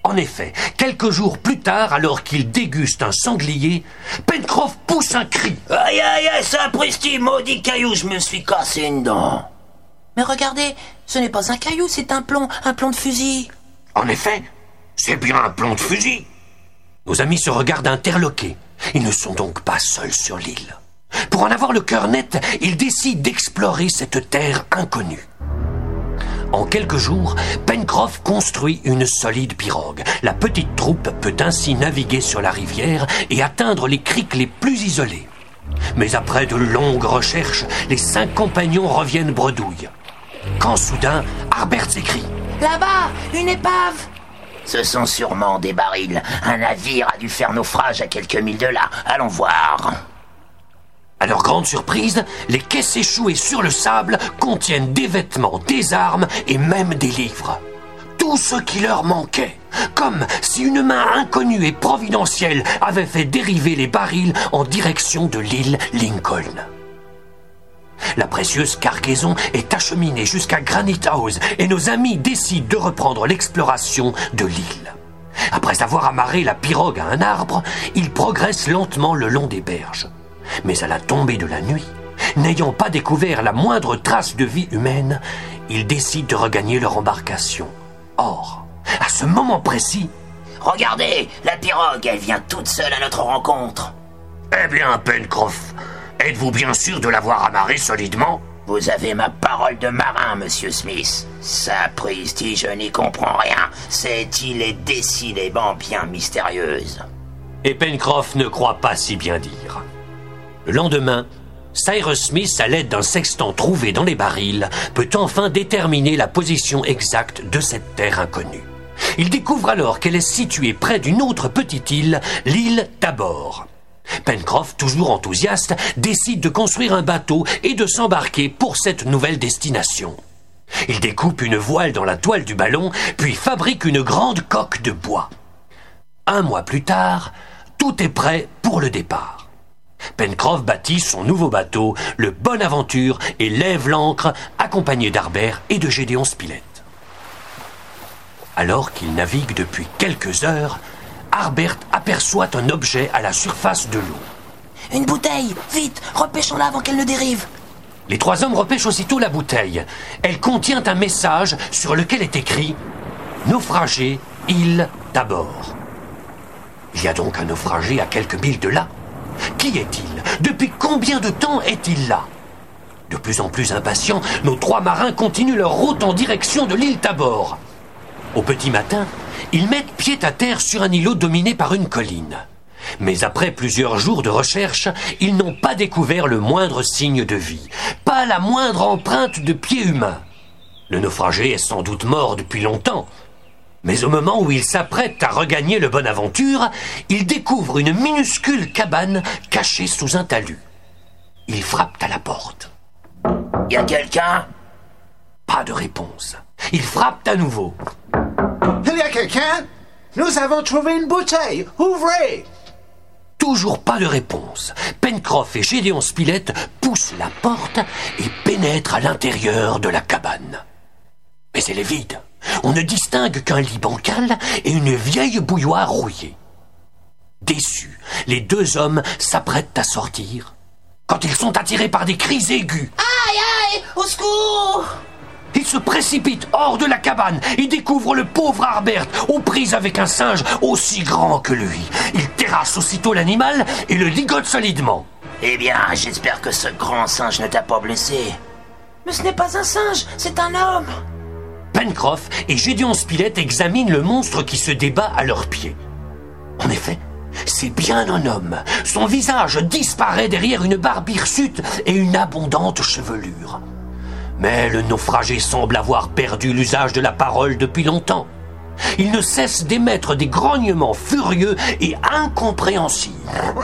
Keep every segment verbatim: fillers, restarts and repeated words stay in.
En effet, quelques jours plus tard, alors qu'il déguste un sanglier, Pencroff pousse un cri. « Aïe, aïe, aïe, sapristi, maudit caillou, je me suis cassé une dent !» Mais regardez, ce n'est pas un caillou, c'est un plomb, un plomb de fusil. En effet, c'est bien un plomb de fusil. Nos amis se regardent interloqués. Ils ne sont donc pas seuls sur l'île. Pour en avoir le cœur net, ils décident d'explorer cette terre inconnue. En quelques jours, Pencroff construit une solide pirogue. La petite troupe peut ainsi naviguer sur la rivière et atteindre les criques les plus isolées. Mais après de longues recherches, les cinq compagnons reviennent bredouilles. Quand soudain, Harbert s'écrie. « Là-bas, une épave !» Ce sont sûrement des barils. Un navire a dû faire naufrage à quelques milles de là. Allons voir. À leur grande surprise, les caisses échouées sur le sable contiennent des vêtements, des armes et même des livres. Tout ce qui leur manquait, comme si une main inconnue et providentielle avait fait dériver les barils en direction de l'île Lincoln. La précieuse cargaison est acheminée jusqu'à Granite House et nos amis décident de reprendre l'exploration de l'île. Après avoir amarré la pirogue à un arbre, ils progressent lentement le long des berges. Mais à la tombée de la nuit, n'ayant pas découvert la moindre trace de vie humaine, ils décident de regagner leur embarcation. Or, à ce moment précis... Regardez, la pirogue, elle vient toute seule à notre rencontre. Eh bien, Pencroff, êtes-vous bien sûr de l'avoir amarrée solidement ? Vous avez ma parole de marin, monsieur Smith. Sapristi, je n'y comprends rien. Cette île est décidément bien mystérieuse. Et Pencroff ne croit pas si bien dire. Le lendemain, Cyrus Smith, à l'aide d'un sextant trouvé dans les barils, peut enfin déterminer la position exacte de cette terre inconnue. Il découvre alors qu'elle est située près d'une autre petite île, l'île Tabor. Pencroff, toujours enthousiaste, décide de construire un bateau et de s'embarquer pour cette nouvelle destination. Il découpe une voile dans la toile du ballon, puis fabrique une grande coque de bois. Un mois plus tard, tout est prêt pour le départ. Pencroff bâtit son nouveau bateau, le Bonaventure, et lève l'ancre, accompagné d'Harbert et de Gédéon Spilett. Alors qu'il navigue depuis quelques heures, Harbert aperçoit un objet à la surface de l'eau. « Une bouteille! Vite! Repêchons-la avant qu'elle ne dérive !» Les trois hommes repêchent aussitôt la bouteille. Elle contient un message sur lequel est écrit « Naufragé, île Tabor ». Il y a donc un naufragé à quelques milles de là. Qui est-il ? Depuis combien de temps est-il là ? De plus en plus impatients, nos trois marins continuent leur route en direction de l'île Tabor. Au petit matin, ils mettent pied à terre sur un îlot dominé par une colline. Mais après plusieurs jours de recherche, ils n'ont pas découvert le moindre signe de vie, pas la moindre empreinte de pied humain. Le naufragé est sans doute mort depuis longtemps. Mais au moment où il s'apprête à regagner le Bonaventure, il découvre une minuscule cabane cachée sous un talus. Il frappe à la porte. « Y a quelqu'un ?» Pas de réponse. Il frappe à nouveau. « Il y a quelqu'un ? Nous avons trouvé une bouteille. Ouvrez !» Toujours pas de réponse. Pencroff et Gédéon Spilett poussent la porte et pénètrent à l'intérieur de la cabane. Mais elle est vide. On ne distingue qu'un lit bancal et une vieille bouilloire rouillée. Déçus, les deux hommes s'apprêtent à sortir quand ils sont attirés par des cris aigus. « Aïe, aïe, au secours !» Ils se précipitent hors de la cabane et découvrent le pauvre Harbert aux prises avec un singe aussi grand que lui. Ils terrassent aussitôt l'animal et le ligotent solidement. « Eh bien, j'espère que ce grand singe ne t'a pas blessé. »« Mais ce n'est pas un singe, c'est un homme !» Pencroff et Gédéon Spilett examinent le monstre qui se débat à leurs pieds. En effet, c'est bien un homme. Son visage disparaît derrière une barbe hirsute et une abondante chevelure. Mais le naufragé semble avoir perdu l'usage de la parole depuis longtemps. Il ne cesse d'émettre des grognements furieux et incompréhensibles.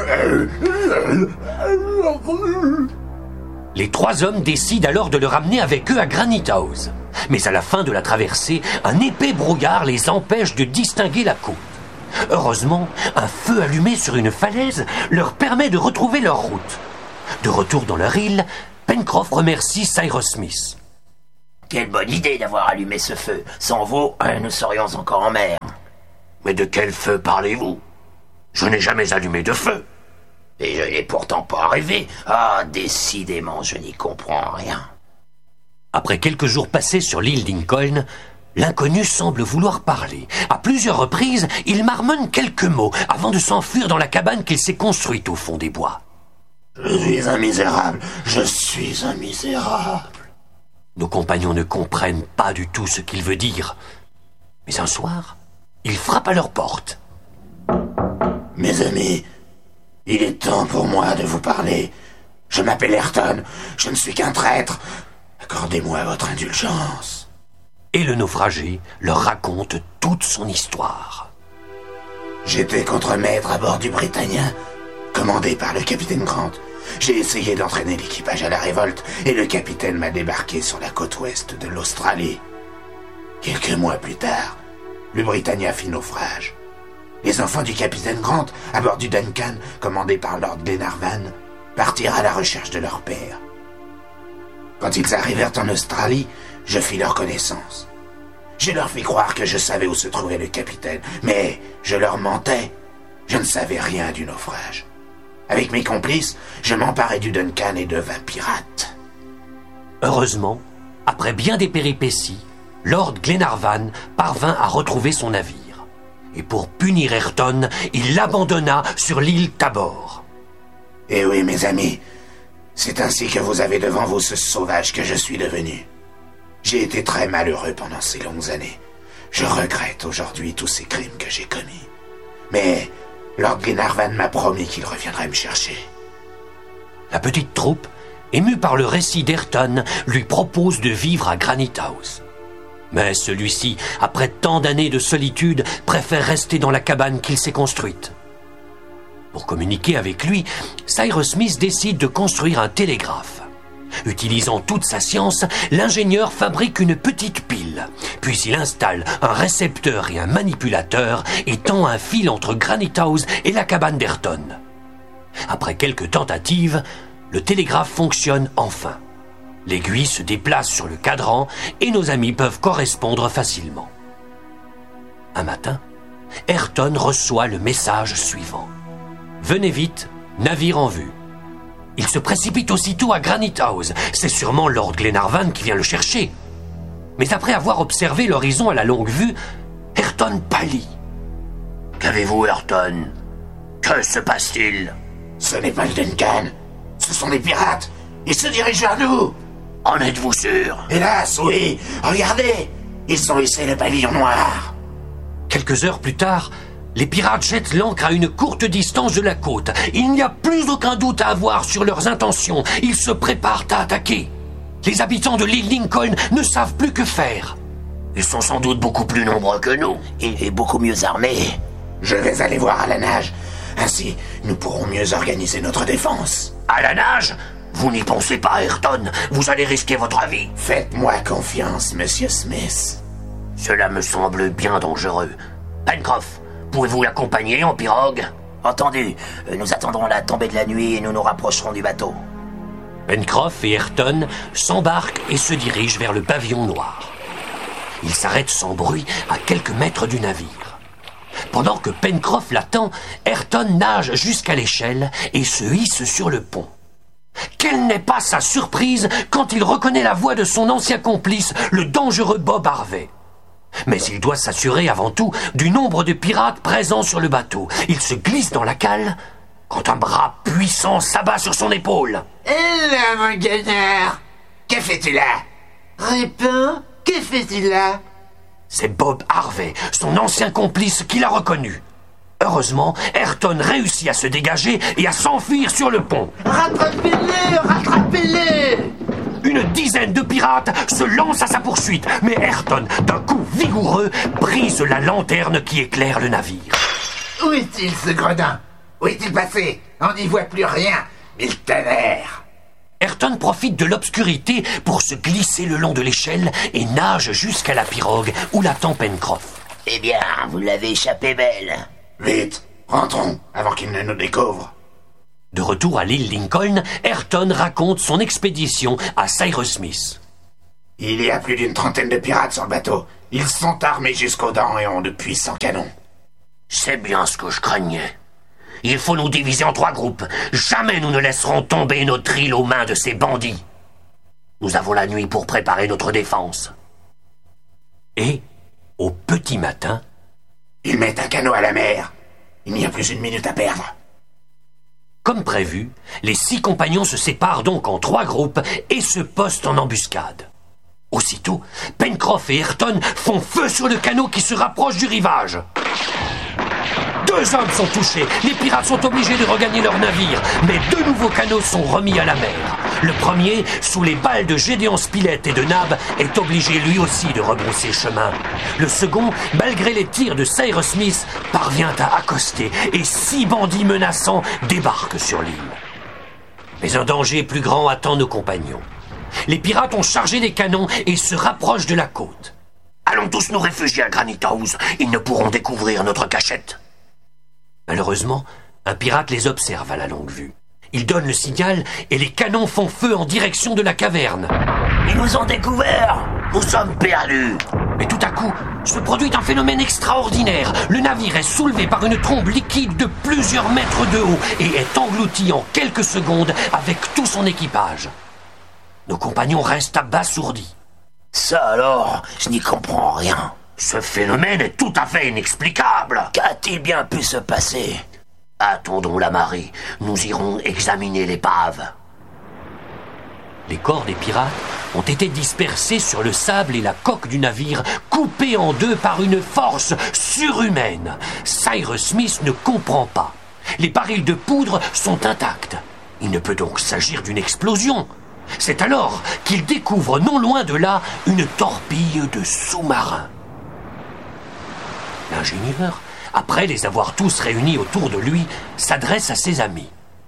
Les trois hommes décident alors de le ramener avec eux à Granite House. Mais à la fin de la traversée, un épais brouillard les empêche de distinguer la côte. Heureusement, un feu allumé sur une falaise leur permet de retrouver leur route. De retour dans leur île, Pencroff remercie Cyrus Smith. « Quelle bonne idée d'avoir allumé ce feu. Sans vous, nous serions encore en mer. » Mais de quel feu parlez-vous? Je n'ai jamais allumé de feu. Et je n'ai pourtant pas rêvé. Ah, décidément, je n'y comprends rien. Après quelques jours passés sur l'île Lincoln, l'inconnu semble vouloir parler. À plusieurs reprises, il marmonne quelques mots avant de s'enfuir dans la cabane qu'il s'est construite au fond des bois. Je suis un misérable, je suis un misérable. Nos compagnons ne comprennent pas du tout ce qu'il veut dire. Mais un soir, il frappe à leur porte. Mes amis, il est temps pour moi de vous parler. Je m'appelle Ayrton, je ne suis qu'un traître. Accordez-moi votre indulgence. Et le naufragé leur raconte toute son histoire. J'étais contremaître à bord du Britannia, commandé par le capitaine Grant. J'ai essayé d'entraîner l'équipage à la révolte et le capitaine m'a débarqué sur la côte ouest de l'Australie. Quelques mois plus tard, le Britannia fit naufrage. Les enfants du capitaine Grant, à bord du Duncan, commandé par Lord Glenarvan, partirent à la recherche de leur père. Quand ils arrivèrent en Australie, je fis leur connaissance. Je leur fis croire que je savais où se trouvait le capitaine, mais je leur mentais. Je ne savais rien du naufrage. Avec mes complices, je m'emparai du Duncan et devins pirate. Heureusement, après bien des péripéties, Lord Glenarvan parvint à retrouver son navire. Et pour punir Ayrton, il l'abandonna sur l'île Tabor. Eh oui, mes amis, c'est ainsi que vous avez devant vous ce sauvage que je suis devenu. J'ai été très malheureux pendant ces longues années. Je regrette aujourd'hui tous ces crimes que j'ai commis. Mais Lord Glenarvan m'a promis qu'il reviendrait me chercher. La petite troupe, émue par le récit d'Ayrton, lui propose de vivre à Granite House. Mais celui-ci, après tant d'années de solitude, préfère rester dans la cabane qu'il s'est construite. Pour communiquer avec lui, Cyrus Smith décide de construire un télégraphe. Utilisant toute sa science, l'ingénieur fabrique une petite pile. Puis il installe un récepteur et un manipulateur et tend un fil entre Granite House et la cabane d'Ayrton. Après quelques tentatives, le télégraphe fonctionne enfin. L'aiguille se déplace sur le cadran et nos amis peuvent correspondre facilement. Un matin, Ayrton reçoit le message suivant. « Venez vite, navire en vue ». Il se précipite aussitôt à Granite House. C'est sûrement Lord Glenarvan qui vient le chercher. Mais après avoir observé l'horizon à la longue vue, Ayrton pâlit. « Qu'avez-vous, Ayrton? Que se passe-t-il ?»« Ce n'est pas le Duncan. Ce sont des pirates. Ils se dirigent vers nous. » « En êtes-vous sûr ?»« Hélas, oui. Regardez, ils ont hissé le pavillon noir. » Quelques heures plus tard, les pirates jettent l'ancre à une courte distance de la côte. Il n'y a plus aucun doute à avoir sur leurs intentions. Ils se préparent à attaquer. Les habitants de l'île Lincoln ne savent plus que faire. Ils sont sans doute beaucoup plus nombreux que nous. Et, et beaucoup mieux armés. Je vais aller voir à la nage. Ainsi, nous pourrons mieux organiser notre défense. À la nage ? Vous n'y pensez pas, Ayrton. Vous allez risquer votre vie. Faites-moi confiance, Monsieur Smith. Cela me semble bien dangereux. Pencroff, pouvez-vous l'accompagner en pirogue ? Entendu. Nous attendrons la tombée de la nuit et nous nous rapprocherons du bateau. Pencroff et Ayrton s'embarquent et se dirigent vers le pavillon noir. Ils s'arrêtent sans bruit à quelques mètres du navire. Pendant que Pencroff l'attend, Ayrton nage jusqu'à l'échelle et se hisse sur le pont. Quelle n'est pas sa surprise quand il reconnaît la voix de son ancien complice, le dangereux Bob Harvey. Mais il doit s'assurer avant tout du nombre de pirates présents sur le bateau. Il se glisse dans la cale quand un bras puissant s'abat sur son épaule. « Et là, mon gagnard, que fais-tu là ?»« Réponds, que fais-tu là ?» C'est Bob Harvey, son ancien complice, qui l'a reconnu. Heureusement, Ayrton réussit à se dégager et à s'enfuir sur le pont. « Rattrapez-les, rattrapez-les !» Une dizaine de pirates se lancent à sa poursuite, mais Ayrton, d'un coup vigoureux, brise la lanterne qui éclaire le navire. « Où est-il, ce gredin? Où est-il passé? On n'y voit plus rien. Mille tonnerres !» Ayrton profite de l'obscurité pour se glisser le long de l'échelle et nage jusqu'à la pirogue où l'attend Pencroff. « Eh bien, vous l'avez échappé belle. » Vite, rentrons, avant qu'il ne nous découvre. De retour à l'île Lincoln, Ayrton raconte son expédition à Cyrus Smith. Il y a plus d'une trentaine de pirates sur le bateau. Ils sont armés jusqu'aux dents et ont de puissants canons. C'est bien ce que je craignais. Il faut nous diviser en trois groupes. Jamais nous ne laisserons tomber notre île aux mains de ces bandits. Nous avons la nuit pour préparer notre défense. Et, au petit matin... Ils mettent un canot à la mer. Il n'y a plus une minute à perdre. Comme prévu, les six compagnons se séparent donc en trois groupes et se postent en embuscade. Aussitôt, Pencroff et Ayrton font feu sur le canot qui se rapproche du rivage. Deux hommes sont touchés. Les pirates sont obligés de regagner leur navire, mais deux nouveaux canots sont remis à la mer. Le premier, sous les balles de Gédéon Spilett et de Nab, est obligé lui aussi de rebrousser chemin. Le second, malgré les tirs de Cyrus Smith, parvient à accoster et six bandits menaçants débarquent sur l'île. Mais un danger plus grand attend nos compagnons. Les pirates ont chargé des canons et se rapprochent de la côte. Allons tous nous réfugier à Granite House. Ils ne pourront découvrir notre cachette. Malheureusement, un pirate les observe à la longue vue. Il donne le signal et les canons font feu en direction de la caverne. Ils nous ont découverts. Nous sommes perdus. Mais tout à coup, se produit un phénomène extraordinaire. Le navire est soulevé par une trombe liquide de plusieurs mètres de haut et est englouti en quelques secondes avec tout son équipage. Nos compagnons restent abasourdis. Ça alors, je n'y comprends rien. Ce phénomène est tout à fait inexplicable. Qu'a-t-il bien pu se passer? Attendons la marée. Nous irons examiner l'épave. Les corps des pirates ont été dispersés sur le sable et la coque du navire, coupés en deux par une force surhumaine. Cyrus Smith ne comprend pas. Les barils de poudre sont intacts. Il ne peut donc s'agir d'une explosion. C'est alors qu'il découvre non loin de là une torpille de sous-marin. L'ingénieur, après les avoir tous réunis autour de lui, s'adresse à ses amis.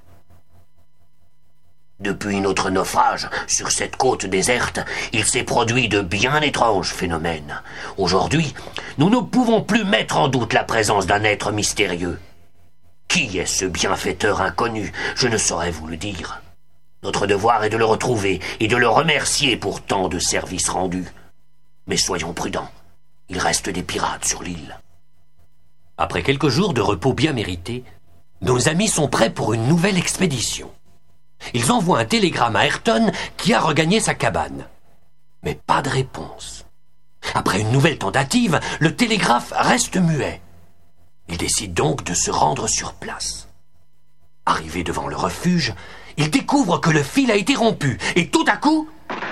Depuis notre naufrage sur cette côte déserte, il s'est produit de bien étranges phénomènes. Aujourd'hui, nous ne pouvons plus mettre en doute la présence d'un être mystérieux. Qui est ce bienfaiteur inconnu? Je ne saurais vous le dire. Notre devoir est de le retrouver et de le remercier pour tant de services rendus. Mais soyons prudents, il reste des pirates sur l'île. Après quelques jours de repos bien mérités, nos amis sont prêts pour une nouvelle expédition. Ils envoient un télégramme à Ayrton qui a regagné sa cabane. Mais pas de réponse. Après une nouvelle tentative, le télégraphe reste muet. Ils décident donc de se rendre sur place. Arrivés devant le refuge, ils découvrent que le fil a été rompu et tout à coup...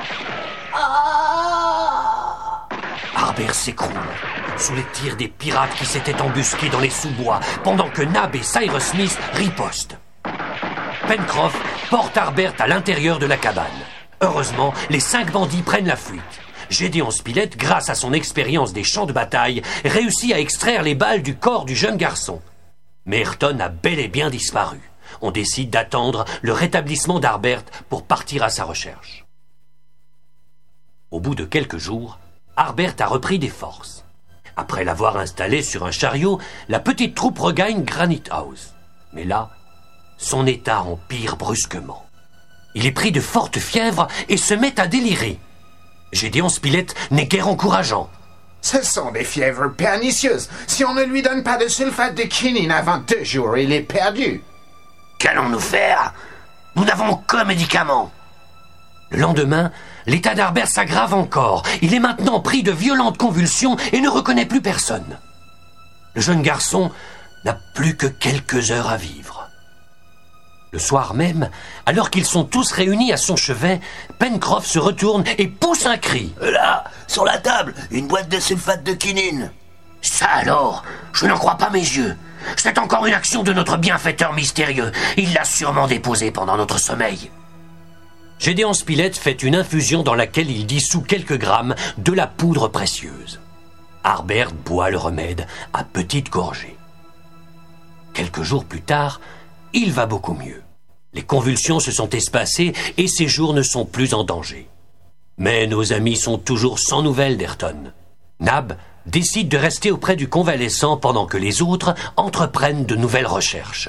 Harbert s'écroule sous les tirs des pirates qui s'étaient embusqués dans les sous-bois pendant que Nab et Cyrus Smith ripostent. Pencroff porte Harbert à l'intérieur de la cabane. Heureusement, les cinq bandits prennent la fuite. Gédéon Spilett, grâce à son expérience des champs de bataille, réussit à extraire les balles du corps du jeune garçon. Mais Ayrton a bel et bien disparu. On décide d'attendre le rétablissement d'Harbert pour partir à sa recherche. Au bout de quelques jours, Harbert a repris des forces. Après l'avoir installé sur un chariot, la petite troupe regagne Granite House. Mais là, son état empire brusquement. Il est pris de forte fièvre et se met à délirer. Gédéon Spilett n'est guère encourageant. Ce sont des fièvres pernicieuses. Si on ne lui donne pas de sulfate de quinine avant deux jours, il est perdu. Qu'allons-nous faire? Nous n'avons aucun médicament. Le lendemain, l'état d'Harbert s'aggrave encore. Il est maintenant pris de violentes convulsions et ne reconnaît plus personne. Le jeune garçon n'a plus que quelques heures à vivre. Le soir même, alors qu'ils sont tous réunis à son chevet, Pencroff se retourne et pousse un cri. Là, sur la table, une boîte de sulfate de quinine. Ça alors, je n'en crois pas mes yeux. C'est encore une action de notre bienfaiteur mystérieux. Il l'a sûrement déposée pendant notre sommeil. Gédéon Spilett fait une infusion dans laquelle il dissout quelques grammes de la poudre précieuse. Harbert boit le remède à petites gorgées. Quelques jours plus tard, il va beaucoup mieux. Les convulsions se sont espacées et ses jours ne sont plus en danger. Mais nos amis sont toujours sans nouvelles d'Ayrton. Nab décide de rester auprès du convalescent pendant que les autres entreprennent de nouvelles recherches.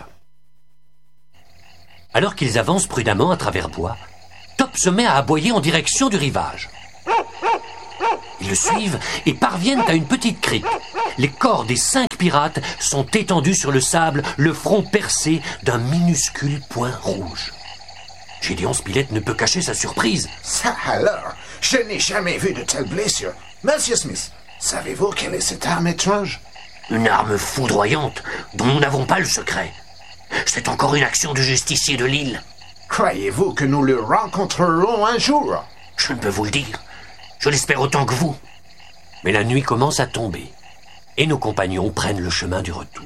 Alors qu'ils avancent prudemment à travers bois, Top se met à aboyer en direction du rivage. Ils le suivent et parviennent à une petite crique. les corps des cinq pirates sont étendus sur le sable, le front percé d'un minuscule point rouge. Gédéon Spilett ne peut cacher sa surprise. Ça alors, je n'ai jamais vu de telle blessure. Monsieur Smith, savez-vous quelle est cette arme étrange? Une arme foudroyante dont nous n'avons pas le secret. C'est encore une action de justicier de l'île. Croyez-vous que nous le rencontrerons un jour? Je ne peux vous le dire. Je l'espère autant que vous. Mais la nuit commence à tomber, et nos compagnons prennent le chemin du retour.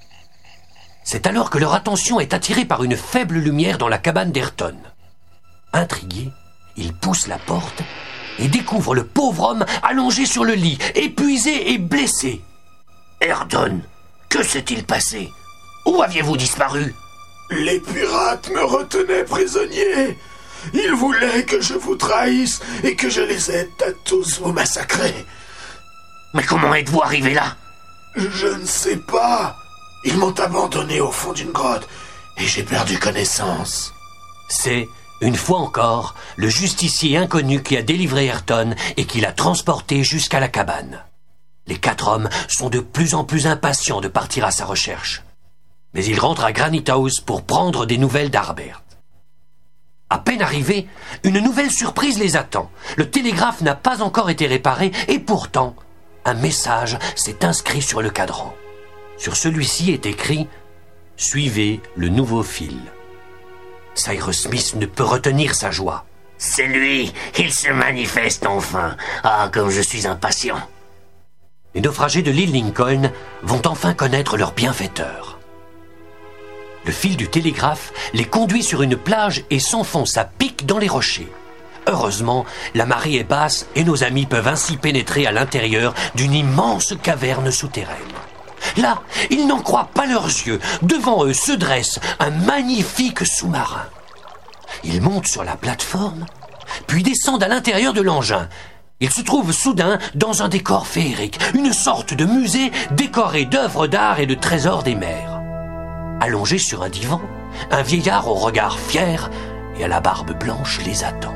C'est alors que leur attention est attirée par une faible lumière dans la cabane d'Ayrton. Intrigués, ils poussent la porte et découvrent le pauvre homme allongé sur le lit, épuisé et blessé. « Ayrton, que s'est-il passé? Où aviez-vous disparu ?» « Les pirates me retenaient prisonnier. Ils voulaient que je vous trahisse et que je les aide à tous vous massacrer. »« Mais comment êtes-vous arrivé là ?»« Je ne sais pas. Ils m'ont abandonné au fond d'une grotte et j'ai perdu connaissance. » C'est, une fois encore, le justicier inconnu qui a délivré Ayrton et qui l'a transporté jusqu'à la cabane. Les quatre hommes sont de plus en plus impatients de partir à sa recherche. Mais ils rentrent à Granite House pour prendre des nouvelles d'Harbert. À peine arrivés, une nouvelle surprise les attend. Le télégraphe n'a pas encore été réparé et pourtant, un message s'est inscrit sur le cadran. Sur celui-ci est écrit « Suivez le nouveau fil ». Cyrus Smith ne peut retenir sa joie. « C'est lui, il se manifeste enfin. Ah, comme je suis impatient !» Les naufragés de l'île Lincoln vont enfin connaître leur bienfaiteur. Le fil du télégraphe les conduit sur une plage et s'enfonce à pic dans les rochers. Heureusement, la marée est basse et nos amis peuvent ainsi pénétrer à l'intérieur d'une immense caverne souterraine. Là, ils n'en croient pas leurs yeux. Devant eux se dresse un magnifique sous-marin. Ils montent sur la plateforme, puis descendent à l'intérieur de l'engin. Ils se trouvent soudain dans un décor féerique, une sorte de musée décoré d'œuvres d'art et de trésors des mers. Allongé sur un divan, un vieillard au regard fier et à la barbe blanche les attend.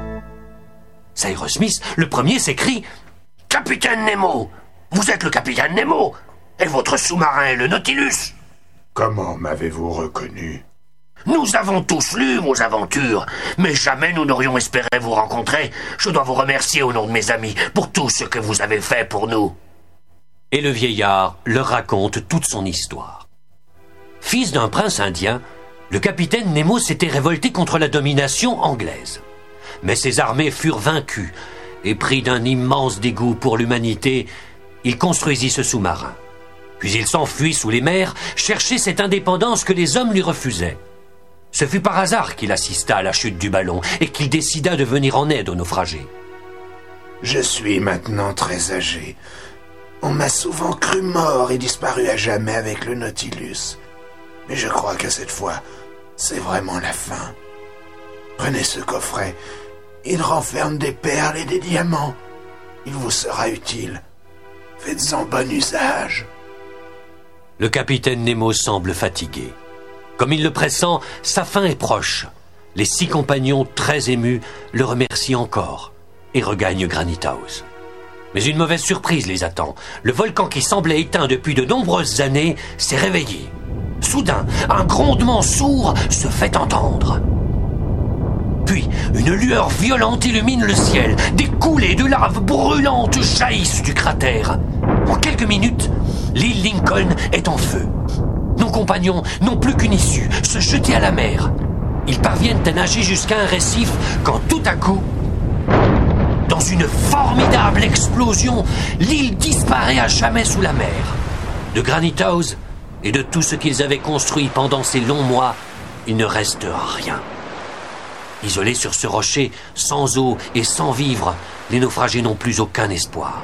Cyrus Smith, le premier, s'écrie « Capitaine Nemo! Vous êtes le capitaine Nemo! Et votre sous-marin est le Nautilus !»« Comment m'avez-vous reconnu ?»« Nous avons tous lu vos aventures, mais jamais nous n'aurions espéré vous rencontrer. Je dois vous remercier au nom de mes amis pour tout ce que vous avez fait pour nous. » Et le vieillard leur raconte toute son histoire. Fils d'un prince indien, le capitaine Nemo s'était révolté contre la domination anglaise. Mais ses armées furent vaincues, et pris d'un immense dégoût pour l'humanité, il construisit ce sous-marin. Puis il s'enfuit sous les mers, chercher cette indépendance que les hommes lui refusaient. Ce fut par hasard qu'il assista à la chute du ballon, et qu'il décida de venir en aide aux naufragés. Je suis maintenant très âgé. On m'a souvent cru mort et disparu à jamais avec le Nautilus. Mais je crois que cette fois, c'est vraiment la fin. Prenez ce coffret. Il renferme des perles et des diamants. Il vous sera utile. Faites-en bon usage. Le capitaine Nemo semble fatigué. Comme il le pressent, sa fin est proche. Les six compagnons, très émus, le remercient encore et regagnent Granite House. Mais une mauvaise surprise les attend. Le volcan qui semblait éteint depuis de nombreuses années s'est réveillé. Soudain, un grondement sourd se fait entendre. Puis, une lueur violente illumine le ciel. Des coulées de lave brûlantes jaillissent du cratère. En quelques minutes, l'île Lincoln est en feu. Nos compagnons n'ont plus qu'une issue, se jeter à la mer. Ils parviennent à nager jusqu'à un récif quand tout à coup, dans une formidable explosion, l'île disparaît à jamais sous la mer. De Granite House et de tout ce qu'ils avaient construit pendant ces longs mois, il ne reste rien. Isolés sur ce rocher, sans eau et sans vivres, les naufragés n'ont plus aucun espoir.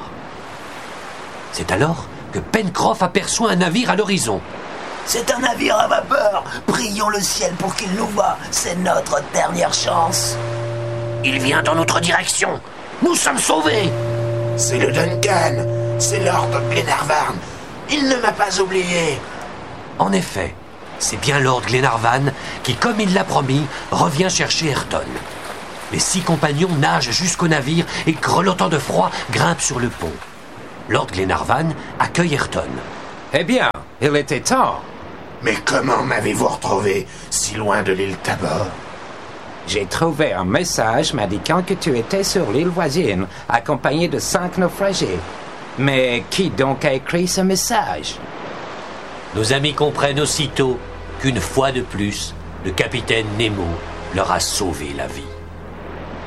C'est alors que Pencroff aperçoit un navire à l'horizon. « C'est un navire à vapeur. Prions le ciel pour qu'il nous voie. C'est notre dernière chance. »« Il vient dans notre direction. Nous sommes sauvés. »« C'est le Duncan. C'est Lord Glenarvan. Il ne m'a pas oublié. » En effet, c'est bien Lord Glenarvan qui, comme il l'a promis, revient chercher Ayrton. Les six compagnons nagent jusqu'au navire et, grelottant de froid, grimpent sur le pont. Lord Glenarvan accueille Ayrton. Eh bien, il était temps. Mais comment m'avez-vous retrouvé si loin de l'île Tabor? J'ai trouvé un message m'indiquant que tu étais sur l'île voisine, accompagné de cinq naufragés. Mais qui donc a écrit ce message? Nos amis comprennent aussitôt qu'une fois de plus, le capitaine Nemo leur a sauvé la vie.